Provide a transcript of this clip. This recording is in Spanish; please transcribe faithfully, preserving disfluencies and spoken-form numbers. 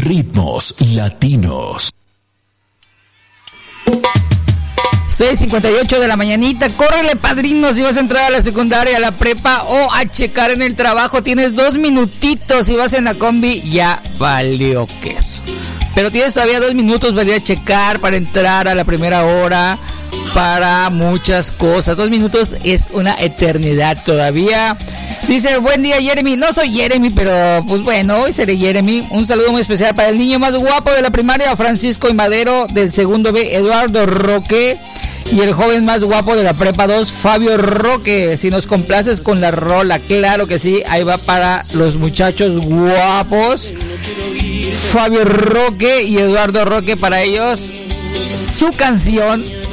Ritmos latinos. seis cincuenta y ocho de la mañanita. Córrele, padrino, si vas a entrar a la secundaria, a la prepa o a checar en el trabajo. Tienes dos minutitos. Si vas en la combi, ya valió queso. Pero tienes todavía dos minutos para ir a checar, para entrar a la primera hora, para muchas cosas. Dos minutos es una eternidad todavía. Dice, buen día, Jeremy. No soy Jeremy, pero pues bueno, hoy seré Jeremy. Un saludo muy especial para el niño más guapo de la primaria, Francisco y Madero. Del segundo B, Eduardo Roque. Y el joven más guapo de la prepa dos, Fabio Roque. Si nos complaces con la rola, claro que sí. Ahí va para los muchachos guapos, Fabio Roque y Eduardo Roque. Para ellos, su canción